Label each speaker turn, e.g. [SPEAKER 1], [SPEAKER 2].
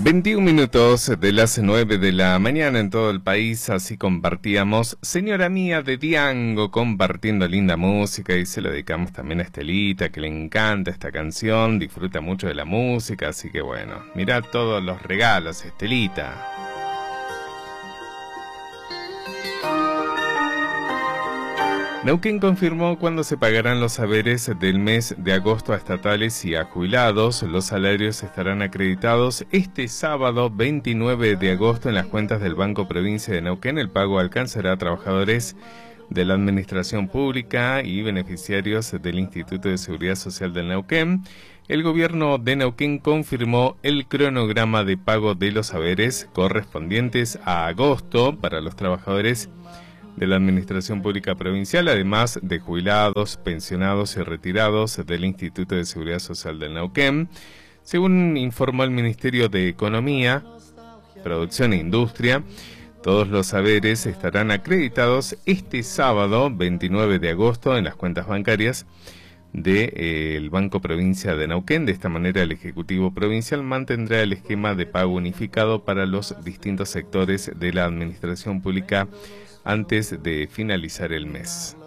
[SPEAKER 1] 21 minutos de las 9 de la mañana en todo el país, así compartíamos Señora Mía de Diango, compartiendo linda música, y se lo dedicamos también a Estelita, que le encanta esta canción, disfruta mucho de la música, así que bueno, mirá todos los regalos, Estelita. Neuquén confirmó cuándo se pagarán los haberes del mes de agosto a estatales y a jubilados. Los salarios estarán acreditados este sábado 29 de agosto en las cuentas del Banco Provincia de Neuquén. El pago alcanzará a trabajadores de la Administración Pública y beneficiarios del Instituto de Seguridad Social del Neuquén. El gobierno de Neuquén confirmó el cronograma de pago de los haberes correspondientes a agosto para los trabajadores de la Administración Pública Provincial, además de jubilados, pensionados y retirados del Instituto de Seguridad Social del Neuquén. Según informó el Ministerio de Economía, Producción e Industria, todos los haberes estarán acreditados este sábado 29 de agosto en las cuentas bancarias del Banco Provincia de Neuquén. De esta manera, el Ejecutivo Provincial mantendrá el esquema de pago unificado para los distintos sectores de la Administración Pública antes de finalizar el mes.